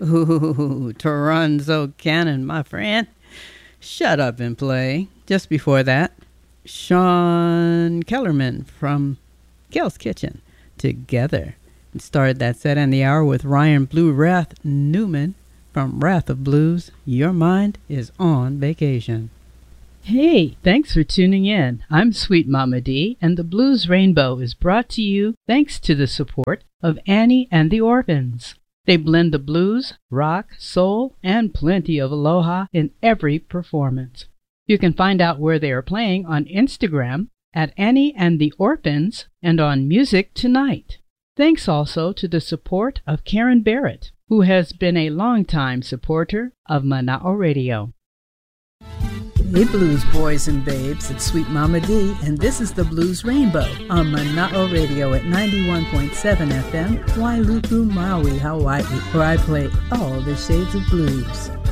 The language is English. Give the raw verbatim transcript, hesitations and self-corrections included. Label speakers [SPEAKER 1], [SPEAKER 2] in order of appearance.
[SPEAKER 1] Ooh, Toronzo Cannon, my friend. Shut Up and Play. Just before that, Sean Kellerman from Kel's Kitchen, Together. And started that set and the hour with Ryan Blue Wrath Newman from Wrath of Blues, Your Mind is on Vacation.
[SPEAKER 2] Hey, thanks for tuning in. I'm Sweet Mama D, and the Blues Rainbow is brought to you thanks to the support of Annie and the Orphans. They blend the blues, rock, soul, and plenty of aloha in every performance. You can find out where they are playing on Instagram at Annie and the Orphans and on Music Tonight. Thanks also to the support of Karen Barrett, who has been a longtime supporter of Mana'o Radio.
[SPEAKER 1] Hey Blues boys and babes, it's Sweet Mama D, and this is the Blues Rainbow on Mana'o Radio at ninety-one point seven F M, Wailuku, Maui, Hawaii, where I play all the shades of blues.